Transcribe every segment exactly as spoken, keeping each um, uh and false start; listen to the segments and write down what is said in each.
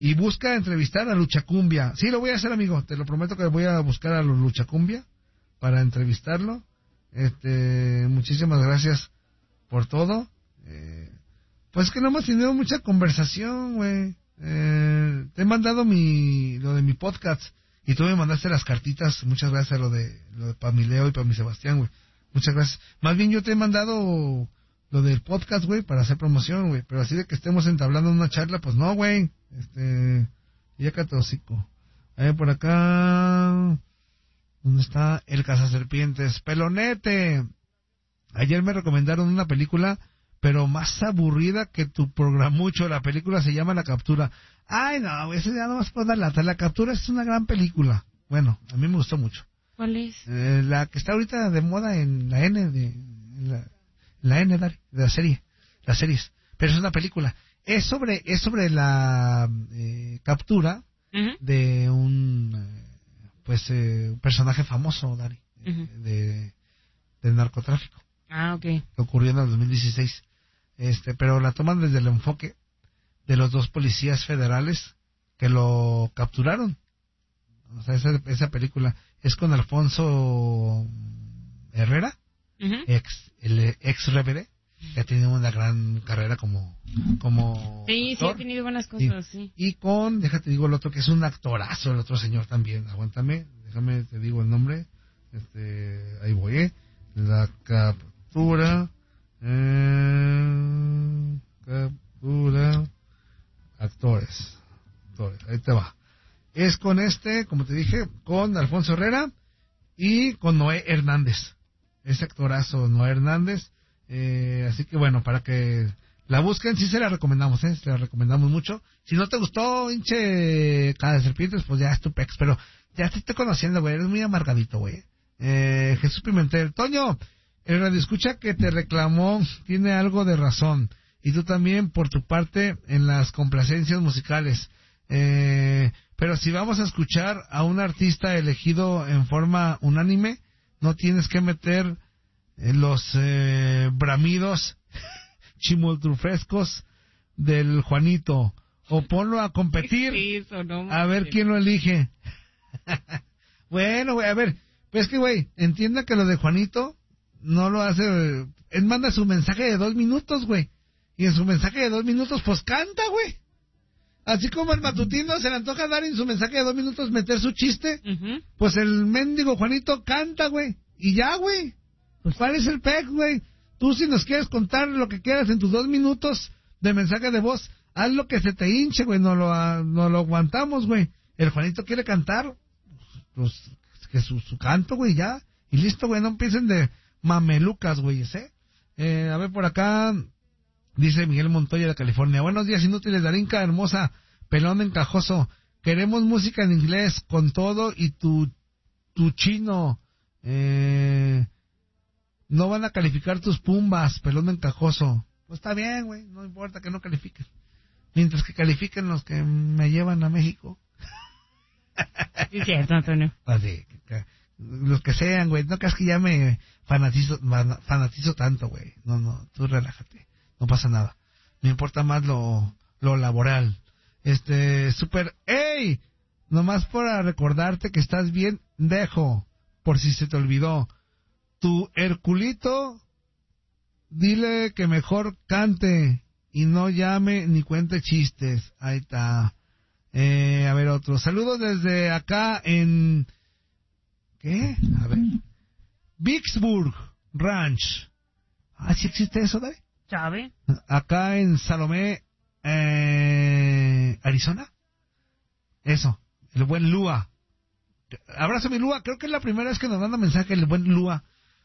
y busca entrevistar a Luchacumbia. Sí, lo voy a hacer, amigo, te lo prometo que voy a buscar a los Luchacumbia para entrevistarlo. Este, muchísimas gracias por todo. Eh, pues que no hemos tenido mucha conversación, güey. Eh, te he mandado mi, lo de mi podcast y tú me mandaste las cartitas. Muchas gracias a lo de, lo de para mi Leo y para mi Sebastián, güey. Muchas gracias. Más bien yo te he mandado lo del podcast, güey, para hacer promoción, güey. Pero así de que estemos entablando una charla, pues no, güey. Este, ya catosico. A ver, por acá, ¿dónde está el cazaserpientes? Pelonete. Ayer me recomendaron una película, pero más aburrida que tu programucho. La película se llama La Captura. Ay, no, güey, eso ya no más puedo dar lata. La Captura es una gran película. Bueno, a mí me gustó mucho. ¿Cuál es? Eh, la que está ahorita de moda en la N, de, en la, la N, de la serie, las series. Pero es una película. Es sobre, es sobre la eh, captura uh-huh. de un, eh, pues, eh, un personaje famoso, Dari, uh-huh. de, de narcotráfico. Ah, ok. Que ocurrió en el dos mil dieciséis. Este, pero la toman desde el enfoque de los dos policías federales que lo capturaron. O sea, esa, esa película es con Alfonso Herrera, uh-huh. ex, el ex R B D, que ha tenido una gran carrera como, como sí, actor. Sí, ha tenido buenas cosas, sí. sí. Y con, déjate digo el otro, que es un actorazo, el otro señor también, aguántame, déjame, te digo el nombre, este, ahí voy, eh, la captura, eh, captura, actores, actores, ahí te va. Es con este, como te dije, con Alfonso Herrera y con Noé Hernández. Ese actorazo, Noé Hernández. Eh, así que bueno, para que la busquen, sí se la recomendamos, ¿eh? Se la recomendamos mucho. Si no te gustó, hinche cara de serpientes, pues ya es tu pex. Pero ya te estoy conociendo, güey. Eres muy amargadito, güey. Eh, Jesús Pimentel. Toño, el radioescucha que te reclamó tiene algo de razón. Y tú también, por tu parte, en las complacencias musicales. Eh, pero si vamos a escuchar a un artista elegido en forma unánime, no tienes que meter eh, los eh, bramidos chimoltrufrescos del Juanito, o ponlo a competir, eso, no, a ver quién lo elige. Bueno, güey, a ver, pues que, güey, entienda que lo de Juanito no lo hace, él manda su mensaje de dos minutos, güey, y en su mensaje de dos minutos, pues canta, güey. Así como el matutino se le antoja dar en su mensaje de dos minutos meter su chiste, uh-huh. pues el mendigo Juanito canta, güey. Y ya, güey. Pues ¿cuál es el pec, güey? Tú si nos quieres contar lo que quieras en tus dos minutos de mensaje de voz, haz lo que se te hinche, güey. No lo, no lo aguantamos, güey. El Juanito quiere cantar, pues que su, su canto, güey, ya. Y listo, güey. No empiecen de mamelucas, güey, ¿eh? ¿eh? A ver, por acá... Dice Miguel Montoya de California. Buenos días, inútiles, Darinka hermosa, pelón encajoso. Queremos música en inglés con todo y tu, tu chino. Eh, no van a calificar tus pumbas, pelón encajoso. Pues está bien, güey, no importa que no califiquen. Mientras que califiquen los que me llevan a México. Es cierto, Antonio. Así, que, los que sean, güey. No creas que ya me fanatizo, fanatizo tanto, güey. No, no, tú relájate. No pasa nada. Me importa más lo, lo laboral. Este, super, ¡ey! Nomás para recordarte que estás bien, dejo, por si se te olvidó. Tu Herculito, dile que mejor cante y no llame ni cuente chistes. Ahí está. Eh, a ver, otro. Saludos desde acá en... ¿Qué? A ver. Vicksburg Ranch. Ah, ¿sí existe eso, Dave? ¿Sabe? Acá en Salomé, eh, Arizona. Eso, el buen Lua. Abrazo mi Lua, creo que es la primera vez que nos manda mensaje el buen Lua.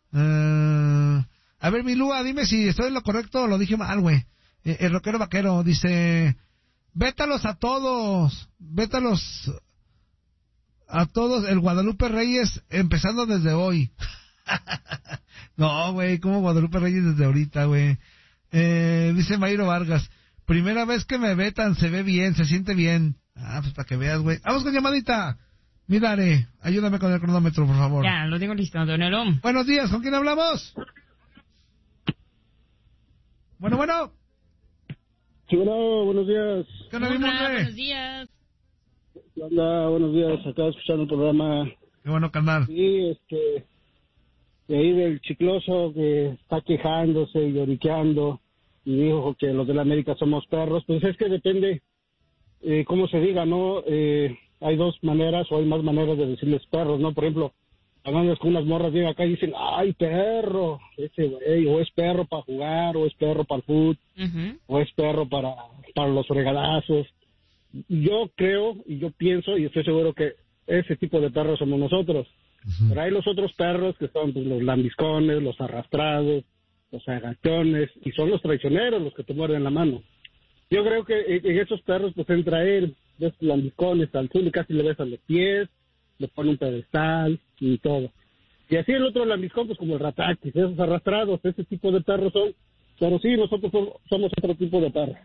Uh, a ver mi Lua, dime si estoy en lo correcto o lo dije mal, güey. Eh, el rockero vaquero dice, vétalos a todos, vétalos a todos, el Guadalupe Reyes empezando desde hoy. No, güey, ¿cómo Guadalupe Reyes desde ahorita, güey? Eh, dice Mayro Vargas, primera vez que me vetan, se ve bien, se siente bien. Ah, pues para que veas, güey. Vamos con llamadita. Mírale, ayúdame con el cronómetro, por favor. Ya, lo tengo listo, don Elón. Buenos días, ¿con quién hablamos? Bueno, bueno. Sí, bueno, buenos días. ¿Qué onda, Hola, buenos días. ¿Qué onda? Buenos días, acá escuchando el programa. Qué bueno, carnal. Sí, este, de ahí del chicloso que está quejándose y lloriqueando y dijo que los de la América somos perros. Pues es que depende eh, cómo se diga, ¿no? Eh, hay dos maneras o hay más maneras de decirles perros, ¿no? Por ejemplo, hablando con unas morras bien acá y dicen, ay, perro, ese güey, o es perro para jugar, o es perro para el fútbol, Uh-huh. o es perro para, para los fregadazos. Yo creo y yo pienso y estoy seguro que ese tipo de perros somos nosotros. Uh-huh. Pero hay los otros perros que son pues, los lambiscones, los arrastrados, los agachones, y son los traicioneros los que te muerden la mano. Yo creo que en esos perros pues entra él, ves lambiscones al sur y casi le besan los pies, le pone un pedestal y todo. Y así el otro lambiscón, pues como el rataquis, esos arrastrados, ese tipo de perros son. Pero sí, nosotros somos otro tipo de perros.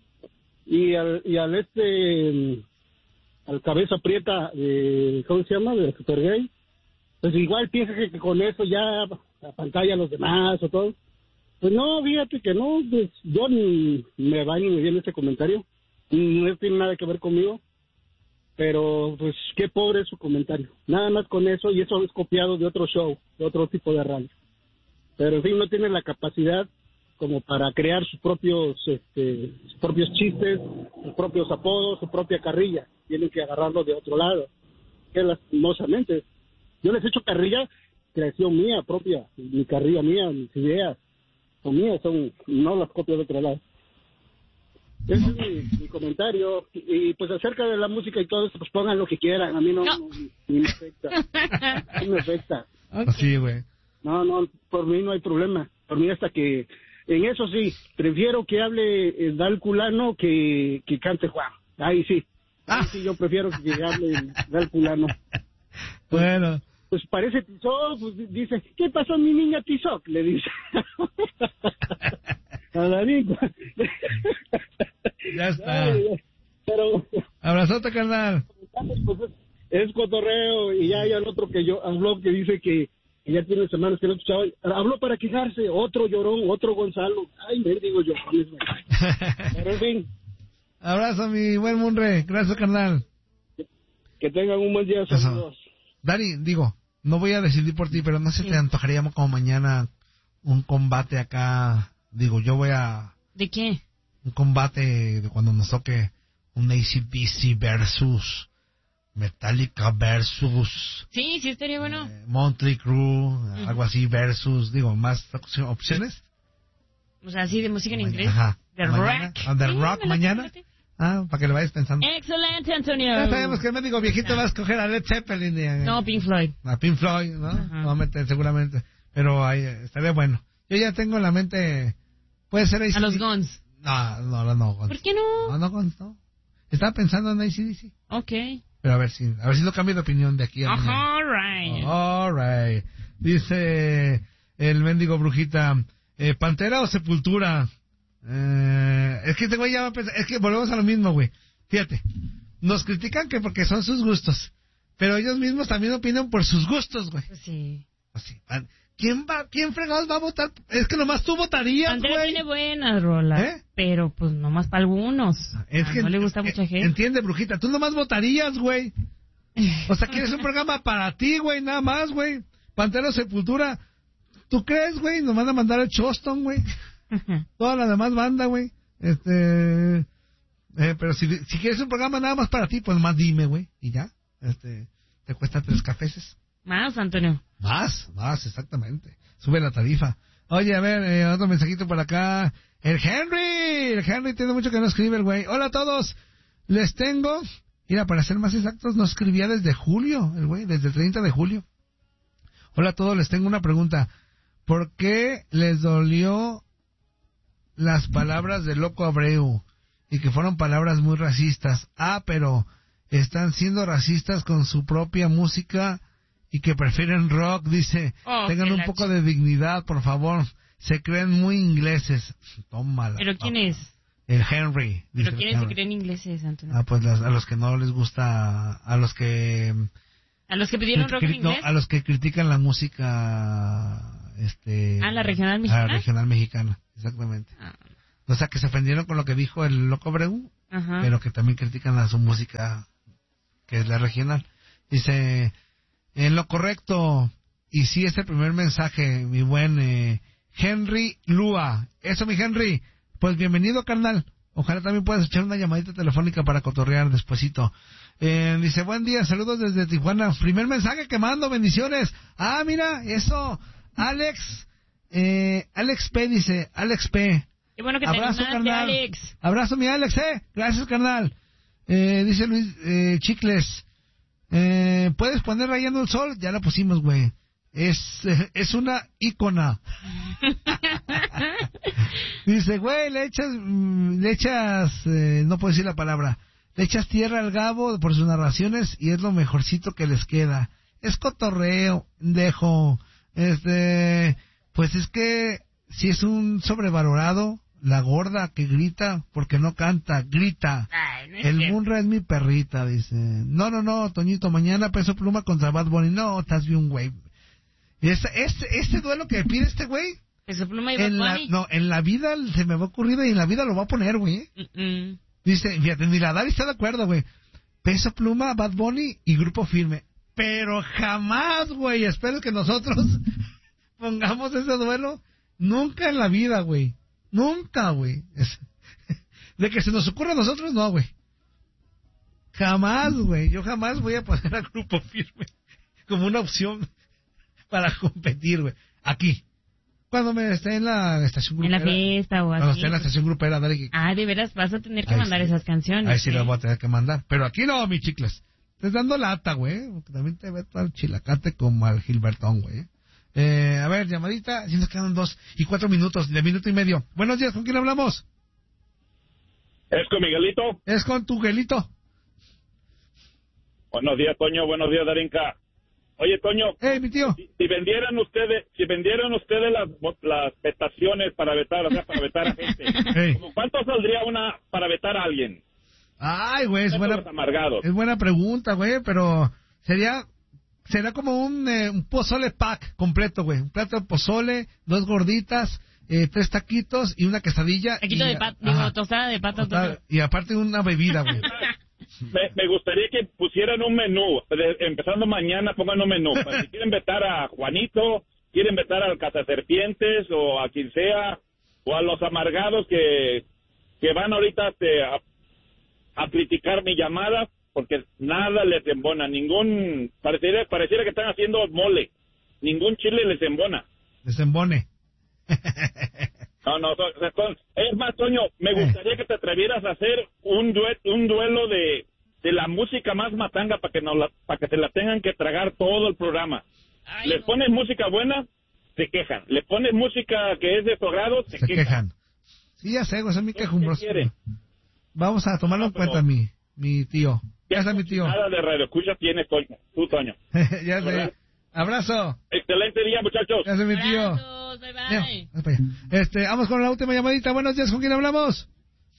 Y al, y al este, al cabeza prieta, de, ¿cómo se llama? De Super Gay, pues igual piensa que, que con eso ya apantalla a los demás o todo. Pues no, fíjate que no, pues yo ni me va ni me viene ese comentario, no tiene nada que ver conmigo. Pero, pues, qué pobre es su comentario. Nada más con eso, y eso es copiado de otro show, de otro tipo de radio. Pero, en fin, no tiene la capacidad como para crear sus propios este, sus propios chistes, sus propios apodos, su propia carrilla. Tienen que agarrarlo de otro lado. Que lastimosamente, yo les he hecho carrilla, creación mía propia, mi carrilla mía, mis ideas son mías, son, no las copio de otro lado. Ese es mi, mi comentario. Y, y pues acerca de la música y todo eso, pues pongan lo que quieran. A mí no, no. no ni me afecta. No me afecta. Así, güey. No, no, por mí no hay problema. Por mí hasta que, en eso sí, prefiero que hable eh, Dal Culano que, que cante Juan. Ahí sí. Ahí sí yo prefiero que hable Dal Culano. Pues, bueno. Pues parece Tizoc, pues dice, ¿qué pasó mi niña Tizoc? Le dice. A la niña. Ya está. Pero abrazote, carnal. Pues es, es cotorreo. Y ya hay al otro que yo habló que dice que, que ya tiene semanas que no escuchaba. Habló para quejarse. Otro llorón, otro Gonzalo. Ay, me digo yo. Pero en fin. Abrazo, mi buen Munre. Gracias, carnal. Que, que tengan un buen día. Saludos. Dani, digo, no voy a decidir por ti, pero no se sí. te antojaría como mañana un combate acá. Digo, yo voy a... ¿De qué? Un combate de cuando nos toque un A C D C versus Metallica versus... Sí, sí estaría bueno. Eh, Motley Crue, uh-huh. algo así versus, digo, más opciones. O sea, así de música en Ma- inglés. Ajá. De mañana, rock. De sí, rock mañana. Ah, para que lo vayas pensando. Excelente, Antonio. Ya sabemos que el médico viejito va a escoger a Led Zeppelin. Y a, no, Pink Floyd. A Pink Floyd, ¿no? Ajá. No, meter, seguramente. Pero ahí estaría bueno. Yo ya tengo en la mente... Puede ser A C D C. A los Guns. No, no, no, no. Guns. ¿Por qué no? No, no, Guns, no. Estaba pensando en A C D C. Ok. Pero a ver si, a ver si lo cambio de opinión de aquí a mañana. All right. All right. Dice el mendigo brujita, eh, ¿Pantera o Sepultura? Eh, es que este güey ya va a pensar, es que volvemos a lo mismo, güey. Fíjate, nos critican que porque son sus gustos, pero ellos mismos también opinan por sus gustos, güey. Pues sí. Así. ¿Quién va, quién fregados va a votar? Es que nomás tú votarías, Pantera güey. tiene buenas rolas, ¿eh? Pero pues nomás para algunos. Es ah, que no le gusta a eh, mucha gente. Entiende, brujita, tú nomás votarías, güey. O sea, quieres un programa para ti, güey, nada más, güey. Pantera o Sepultura. ¿Tú crees, güey? Nos van a mandar el Choston, güey. Toda la demás banda, güey. Este... Eh, pero si, si quieres un programa nada más para ti, pues más dime, güey. Y ya. Este... Te cuesta tres cafés. Más, Antonio. Más, más, exactamente. Sube la tarifa. Oye, a ver, eh, otro mensajito por acá. El Henry. El Henry tiene mucho que no escribe el güey. Hola a todos. Les tengo... Mira, para ser más exactos, nos escribía desde julio, el güey, desde el treinta de julio. Hola a todos, les tengo una pregunta. ¿Por qué les dolió las palabras de Loco Abreu? Y que fueron palabras muy racistas. Ah, pero están siendo racistas con su propia música y que prefieren rock, dice. Oh, tengan un poco ch... de dignidad, por favor. Se creen muy ingleses. Tómala. ¿Pero quién papá. es? El Henry. ¿Pero quiénes se creen ingleses, Antonio? Ah, pues las, a los que no les gusta, a los que... ¿A los que pidieron rock en inglés? No, a los que critican la música, este... ¿Ah, la regional mexicana? La regional mexicana, exactamente. Ah. O sea, que se ofendieron con lo que dijo el Loco Breu, Ajá. pero que también critican a su música, que es la regional. Dice, en lo correcto, y sí es el primer mensaje, mi buen eh, Henry Lua. Eso, mi Henry. Pues bienvenido, carnal. Ojalá también puedas echar una llamadita telefónica para cotorrear despuesito. Eh, dice, buen día, saludos desde Tijuana. Primer mensaje que mando, bendiciones. Ah, mira, eso. Alex, eh, Alex P. dice, Alex P. Qué bueno que Abrazo, te animaste, carnal. Alex. Abrazo, mi Alex, eh. Gracias, carnal. Eh, dice Luis eh, Chicles. Eh, ¿puedes poner Rayando el Sol? Ya la pusimos, güey. Es, eh, es una ícona. Dice, güey, le echas, mm, le echas, eh, no puedo decir la palabra, le echas tierra al Gabo por sus narraciones y es lo mejorcito que les queda. Es cotorreo, dejo, este, pues es que si es un sobrevalorado, la gorda que grita porque no canta, grita. Ay, no es El cierto. Munra es mi perrita, dice. No, no, no, Toñito, mañana Peso Pluma contra Bad Bunny. No, estás bien, güey. Y este, este, este duelo que pide este güey, Peso Pluma y Bad en la, Bunny. no, en la vida se me va a ocurrir y en la vida lo va a poner, güey. Mm-mm. Dice, fíjate, ni la Dari está de acuerdo, güey. Peso Pluma, Bad Bunny y Grupo Firme. Pero jamás, güey, espero que nosotros pongamos ese duelo. Nunca en la vida, güey. Nunca, güey. Es- De que se nos ocurra a nosotros, no, güey. Jamás, güey. Yo jamás voy a poner a Grupo Firme como una opción para competir, güey. Aquí. Cuando me esté en la estación En la grupera. fiesta o Cuando así. esté en la estación grupera, dale que... Ah, de veras, vas a tener que Ahí mandar sí. esas canciones. Ahí sí ¿eh? las voy a tener que mandar. Pero aquí no, mi chicles. Estás dando lata, güey. Porque también te meto al chilacate como al Gilbertón, güey. Eh, a ver, llamadita. Si nos quedan dos y cuatro minutos, de minuto y medio. Buenos días, ¿con quién hablamos? ¿Es con Miguelito? Es con tu Gelito. Buenos días, Toño. Buenos días, Darinka. Oye, Toño, Eh, mi tío. si, si vendieran ustedes, si vendieran ustedes las, las vetaciones para vetar, o sea, para vetar a gente, Ey. ¿cómo ¿cuánto saldría una para vetar a alguien? Ay, güey, es ¿Cuántos buena, los amargados? es buena pregunta, güey, pero sería sería como un, eh, un pozole pack completo, güey. Un plato de pozole, dos gorditas, eh, tres taquitos y una quesadilla. Taquito y, de pato, ajá, digo, tostada de pato. tostada, y aparte una bebida, güey. Me, me gustaría que pusieran un menú, de- empezando mañana pongan un menú. Para si quieren vetar a Juanito, quieren vetar al Cazaserpientes o a quien sea, o a los amargados que, que van ahorita este, a, a criticar mi llamada, porque nada les embona, ningún, pareciera, pareciera que están haciendo mole, ningún chile les embona. Desembone. No, no, son- son- es más, Toño, me gustaría que te atrevieras a hacer un duet, un duelo de, de la música más matanga para que nos la, para que se la tengan que tragar todo el programa. Ay, Les no. pones música buena, se quejan. Le pones música que es de su agrado, se, Se quejan. quejan. Sí, ya sé, güey, son mi ¿Qué quejumbroso. quiere? Vamos a tomarlo No, en cuenta, pero- mi, mi tío. Ya está mi tío. Nada de radio escucha tienes, Toño. Tú, Toño. Ya sé. ¿Verdad? Abrazo. Excelente día, muchachos. Ya sé, mi tío. Abrazos, bye Ya, bye. vas para allá. Este, vamos con la última llamadita. Buenos días, ¿con quién hablamos?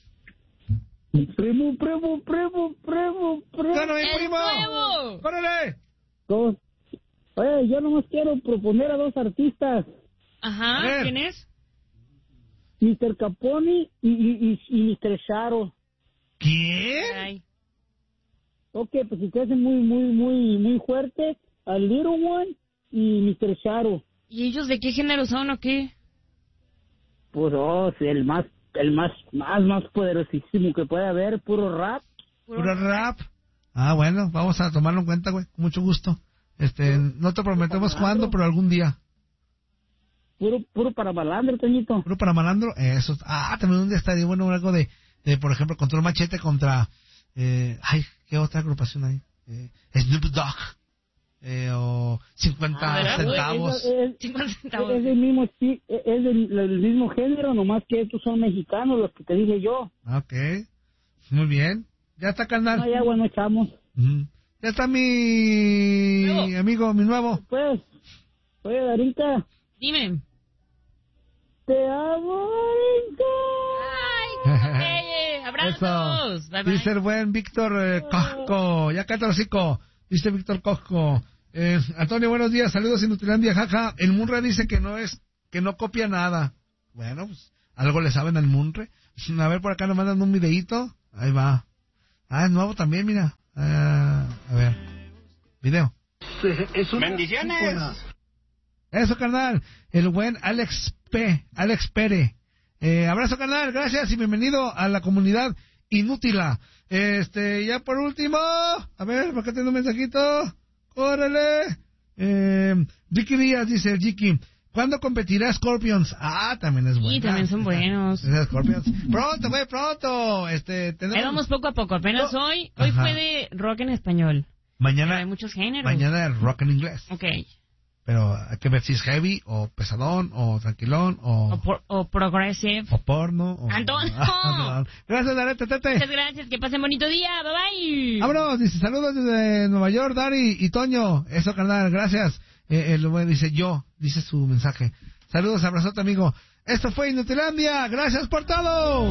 Primo, primo, primo, primo, primo. ¡Claro, mi ¡El primo! nuevo! ¡Córrele! Dos. Oye, yo nomás quiero proponer a dos artistas, A Ajá, ver. ¿quién es? mister Caponi y, y, y, y mister Sharo. ¿Quién? Ay. Ok, pues si te hacen muy, muy, muy, muy fuerte, a Little One y mister Sharo. ¿Y ellos de qué género son o qué? Pues, oh, sí, el más, el más, más, más poderosísimo que puede haber, puro rap. Puro rap. Ah, bueno, vamos a tomarlo en cuenta, güey. Con mucho gusto. Este, no te prometemos cuándo, pero algún día. Puro, puro para malandro, Toñito. Puro para malandro, eso. Ah, también un día estaría bueno algo de, de por ejemplo, Control Machete contra, eh, ay, ¿qué otra agrupación hay? Eh, Snoop Dogg. Eh, o cincuenta Ah, ¿verdad? centavos. Es, es- cincuenta centavos. es del mismo, esti- es del, del mismo género, nomás que estos son mexicanos, los que te dije yo. Ah, ok. Muy bien. Ya está, No carnal. hay agua, no echamos. Ujú. Ya está mi Nuevo. amigo, mi nuevo. Pues, oye, Darinka, Dime. te amo, Darinka. Ay, abrazos. Eso. Bye, bye. Dice el buen Víctor eh, Cosco. Ya cállate el hocico. Dice Víctor Cosco. Eh, Antonio, buenos días. Saludos en Nutilandia, jaja. El Munra dice que no es, que no copia nada. Bueno, pues algo le saben al Munre. A ver, por acá nos mandan un videíto. Ahí va. Ah, es nuevo también, mira. Ah, a ver. Video. Bendiciones. Eso, carnal. El buen Alex P. Alex Pere. Eh, abrazo, carnal. Gracias y bienvenido a la comunidad inútila. Este, ya por último. A ver, por acá tengo un mensajito. Órale. Eh, Ricky Díaz dice el Jiki. ¿Cuándo competirá Scorpions? Ah, también es bueno. Sí, también son buenos. Scorpions. Pronto, güey, pronto. Este, tenemos... Ahí vamos poco a poco. Apenas no. hoy. Hoy Ajá. fue de rock en español. Mañana. Pero hay muchos géneros. Mañana es rock en inglés. Ok. Pero hay que ver si es heavy, o pesadón, o tranquilón, o... O, por, o progressive. O porno, o... ¡Antonio! Gracias, Darete, Tete. Muchas gracias, que pasen bonito día, bye bye. Vámonos, dice, saludos desde Nueva York, Dari y Toño. Eso, carnal, gracias. Eh, el bueno dice, yo, dice su mensaje. Saludos, abrazote, amigo. Esto fue Inutilandia, gracias por todo.